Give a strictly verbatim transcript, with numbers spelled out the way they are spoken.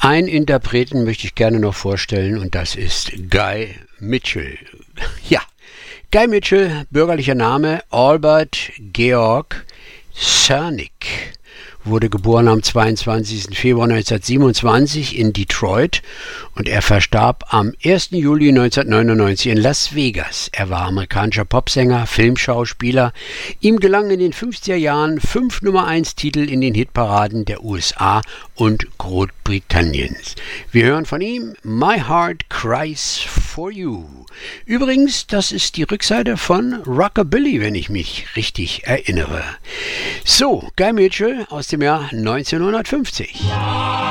Einen Interpreten möchte ich gerne noch vorstellen und das ist Guy Mitchell. Ja, Guy Mitchell, bürgerlicher Name Albert Georg Cernik, wurde geboren am zweiundzwanzigsten Februar neunzehnhundertsiebenundzwanzig in Detroit und er verstarb am ersten Juli neunzehnhundertneunundneunzig in Las Vegas. Er war amerikanischer Popsänger, Filmschauspieler. Ihm gelangen in den fünfziger Jahren fünf Nummer eins Titel in den Hitparaden der U S A und Großbritanniens. Wir hören von ihm My Heart Cries for You. Übrigens, das ist die Rückseite von Rockabilly, wenn ich mich richtig erinnere. So, Guy Mitchell aus dem Jahr neunzehnhundertfünfzig.